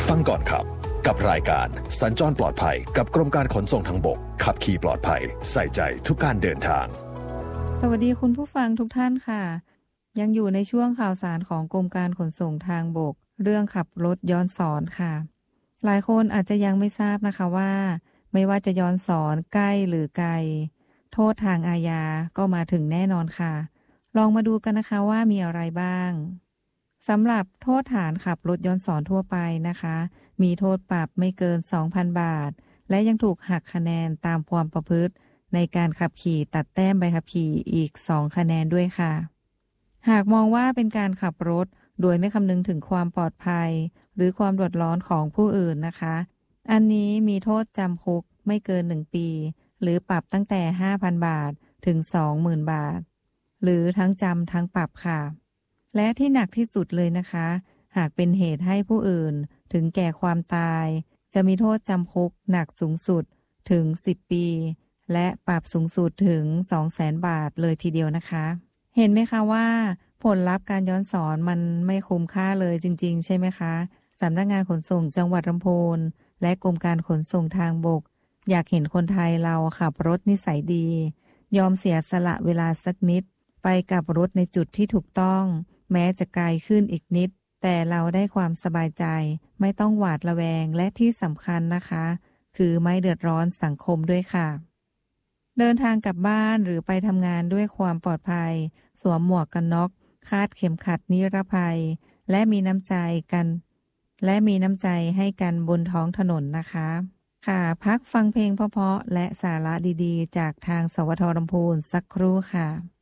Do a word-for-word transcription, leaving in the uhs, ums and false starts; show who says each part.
Speaker 1: ฟังก่อนขับกับรายการสัญจรปลอดภัยกับกรมการขนส่งทางบกขับขี่ปลอดภัยใส่ใจทุกการเดินทาง
Speaker 2: สวัสดีคุณผู้ฟังทุกท่านค่ะยังอยู่ในช่วงข่าวสารของกรมการขนส่งทางบกเรื่องขับรถย้อนสอนค่ะหลายคนอาจจะยังไม่ทราบนะคะว่าไม่ว่าจะย้อนสอนใกล้หรือไกลโทษทางอาญาก็มาถึงแน่นอนค่ะลองมาดูกันนะคะว่ามีอะไรบ้างสำหรับโทษฐานขับรถย้อนสอนทั่วไปนะคะมีโทษปรับไม่เกิน สองพัน บาทและยังถูกหักคะแนนตามความประพฤติในการขับขี่ตัดแต้มใบขับขี่อีกสองคะแนนด้วยค่ะหากมองว่าเป็นการขับรถโดยไม่คำนึงถึงความปลอดภัยหรือความเดือดร้อนของผู้อื่นนะคะอันนี้มีโทษจำคุกไม่เกินหนึ่งปีหรือปรับตั้งแต่ ห้าพัน บาทถึง สองหมื่น บาทหรือทั้งจำทั้งปรับค่ะและที่หนักที่สุดเลยนะคะหากเป็นเหตุให้ผู้อื่นถึงแก่ความตายจะมีโทษจำคุกหนักสูงสุดถึงสิบปีและปรับสูงสุดถึง สองแสน บาทเลยทีเดียวนะคะเห็นไหมคะว่าผลลัพธ์การย้อนสอนมันไม่คุ้มค่าเลยจริงๆใช่ไหมคะสำนักงานขนส่งจังหวัดลำพูนและกรมการขนส่งทางบกอยากเห็นคนไทยเราขับรถนิสัยดียอมเสียสละเวลาสักนิดไปกับรถในจุดที่ถูกต้องแม้จะไกลขึ้นอีกนิดแต่เราได้ความสบายใจไม่ต้องหวาดระแวงและที่สำคัญนะคะคือไม่เดือดร้อนสังคมด้วยค่ะเดินทางกลับบ้านหรือไปทำงานด้วยความปลอดภัยสวมหมวกกันน็อกคาดเข็มขัดนิรภัยและมีน้ำใจกันและมีน้ำใจให้กันบนท้องถนนนะคะค่ะพักฟังเพลงเพราะๆและสาระดีๆจากทางสวทลำพูนสักครู่ค่ะ